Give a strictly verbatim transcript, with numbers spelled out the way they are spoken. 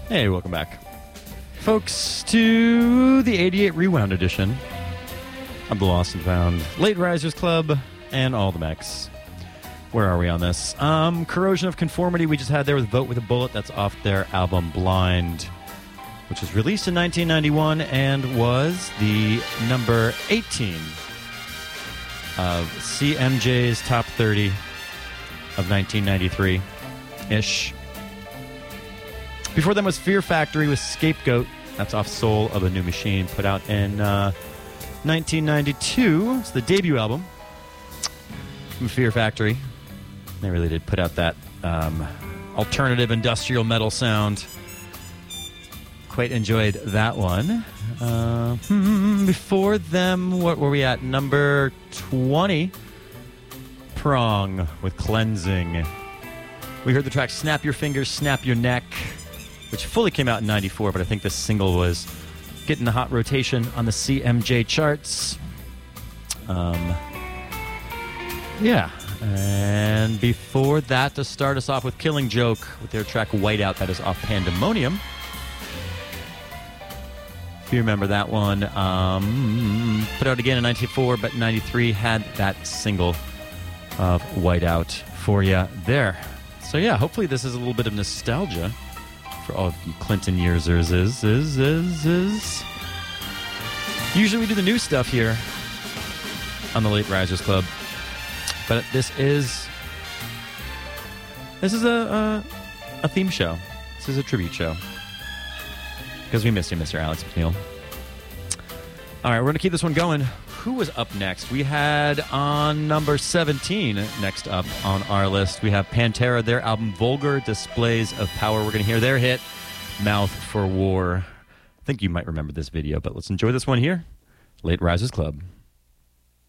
Hey, welcome back, folks, to the eighty-eight Rewound edition of the Lost and Found Late Risers Club and all the mechs. Where are we on this? Um, Corrosion of Conformity we just had there with Vote with a Bullet. That's off their album Blind, which was released in nineteen ninety-one and was the number eighteen of C M J's Top thirty of nineteen ninety-three-ish. Before them was Fear Factory with Scapegoat. That's off Soul of a New Machine, put out in uh, nineteen ninety-two. It's the debut album from Fear Factory. They really did put out that um, alternative industrial metal sound. Quite enjoyed that one. Uh, hmm, before them, what were we at? Number twenty. Prong with Cleansing. We heard the track Snap Your Fingers, Snap Your Neck, which fully came out in ninety-four, but I think this single was getting the hot rotation on the C M J charts. Um, yeah. And before that, to start us off with Killing Joke with their track Whiteout, that is off Pandemonium. If you remember that one, um, put out again in ninety-four, but ninety-three had that single of Whiteout for you there. So yeah, hopefully this is a little bit of nostalgia for all of you Clinton yearsers. Is, is, is, is. Usually we do the new stuff here on the Late Risers Club, but this is this is a, a a theme show. This is a tribute show because we missed you, Mister Alex McNeil. All right, we're gonna keep this one going. Who was up next? We had on number seventeen, next up on our list, we have Pantera, their album Vulgar Displays of Power. We're going to hear their hit, Mouth for War. I think you might remember this video, but let's enjoy this one here. Late Risers Club.